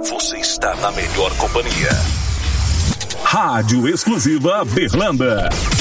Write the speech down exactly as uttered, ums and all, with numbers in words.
Você está na melhor companhia. Rádio Exclusiva Berlanda.